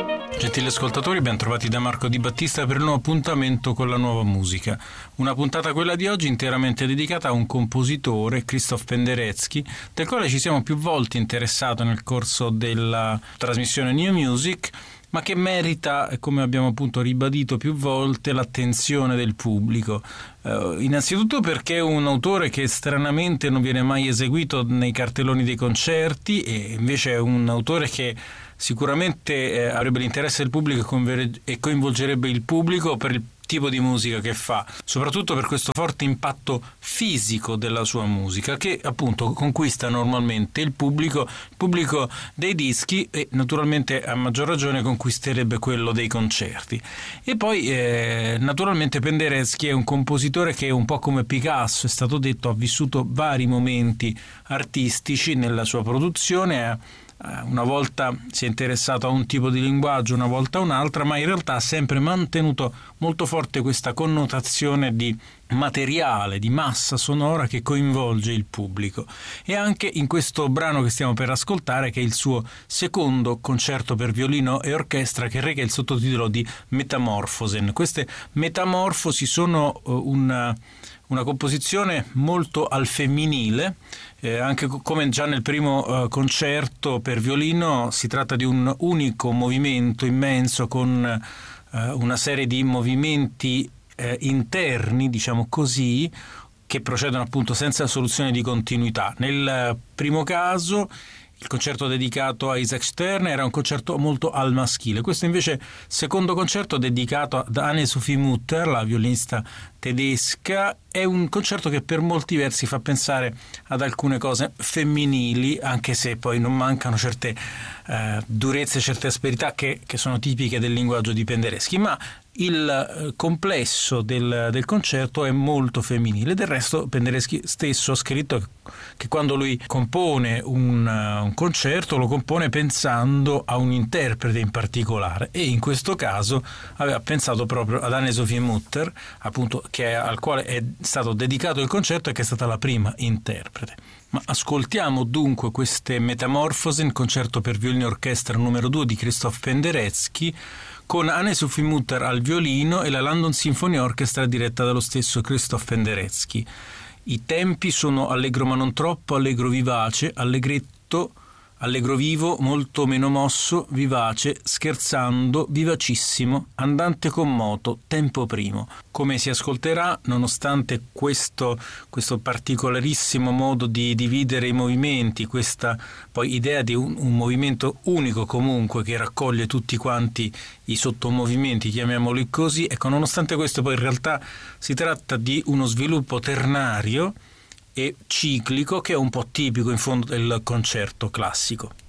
Gentili ascoltatori, ben trovati da Marco Di Battista per il nuovo appuntamento con la nuova musica. Una puntata, quella di oggi, interamente dedicata a un compositore, Krzysztof Penderecki, del quale ci siamo più volte interessati nel corso della trasmissione New Music, ma che merita, come abbiamo appunto ribadito più volte, l'attenzione del pubblico. Innanzitutto perché è un autore che stranamente non viene mai eseguito nei cartelloni dei concerti, e invece è un autore che sicuramente avrebbe l'interesse del pubblico e coinvolgerebbe il pubblico per il tipo di musica che fa, soprattutto per questo forte impatto fisico della sua musica, che appunto conquista normalmente il pubblico dei dischi, e naturalmente a maggior ragione conquisterebbe quello dei concerti. E poi naturalmente Penderecki è un compositore che, un po' come Picasso, è stato detto, ha vissuto vari momenti artistici nella sua produzione. Una volta si è interessato a un tipo di linguaggio, una volta a un'altra, ma in realtà ha sempre mantenuto molto forte questa connotazione di materiale, di massa sonora che coinvolge il pubblico. E anche in questo brano che stiamo per ascoltare, che è il suo secondo concerto per violino e orchestra, che reca il sottotitolo di Metamorphosen. Queste metamorfosi sono una composizione molto al femminile, anche come già nel primo concerto per violino. Si tratta di un unico movimento immenso con una serie di movimenti interni, diciamo così, che procedono appunto senza soluzione di continuità. Nel primo caso, il concerto dedicato a Isaac Stern era un concerto molto al maschile. Questo invece secondo concerto, dedicato ad Anne-Sophie Mutter, la violinista tedesca, è un concerto che per molti versi fa pensare ad alcune cose femminili, anche se poi non mancano certe durezze, certe asperità che sono tipiche del linguaggio di Penderecki, ma il complesso del concerto è molto femminile. Del resto Penderecki stesso ha scritto che quando lui compone un concerto lo compone pensando a un interprete in particolare, e in questo caso aveva pensato proprio ad Anne-Sophie Mutter, appunto, al quale è stato dedicato il concerto e che è stata la prima interprete. Ma ascoltiamo dunque queste Metamorphosen, concerto per violino e orchestra numero 2 di Krzysztof Penderecki, con Anne-Sophie Mutter al violino e la London Symphony Orchestra diretta dallo stesso Krzysztof Penderecki. I tempi sono allegro ma non troppo, allegro vivace, allegretto, allegro vivo, molto meno mosso, vivace, scherzando, vivacissimo, andante con moto, tempo primo. Come si ascolterà, nonostante questo particolarissimo modo di dividere i movimenti, questa poi idea di un movimento unico comunque che raccoglie tutti quanti i sottomovimenti, chiamiamoli così, ecco, nonostante questo poi in realtà si tratta di uno sviluppo ternario e ciclico che è un po' tipico in fondo del concerto classico.